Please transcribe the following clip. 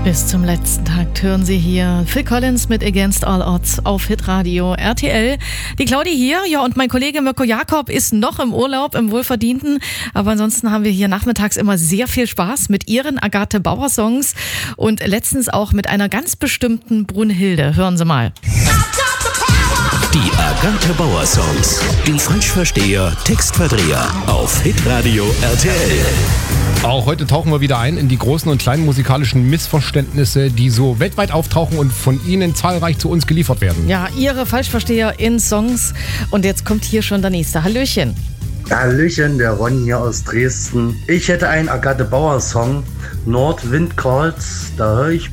Bis zum letzten Takt hören Sie hier Phil Collins mit Against All Odds auf Hitradio RTL. Die Claudi hier, ja, und mein Kollege Mirko Jakob ist noch im Urlaub, im Wohlverdienten. Aber ansonsten haben wir hier nachmittags immer sehr viel Spaß mit Ihren Agathe Bauer Songs und letztens auch mit einer ganz bestimmten Brunhilde. Hören Sie mal. Die Agathe Bauer Songs. Die Falschversteher, Textverdreher auf Hitradio RTL. Auch heute tauchen wir wieder ein in die großen und kleinen musikalischen Missverständnisse, die so weltweit auftauchen und von Ihnen zahlreich zu uns geliefert werden. Ja, Ihre Falschversteher in Songs. Und jetzt kommt hier schon der nächste. Hallöchen. Hallöchen, der Ron hier aus Dresden. Ich hätte einen Agathe Bauer Song, Nordwind calls, da höre ich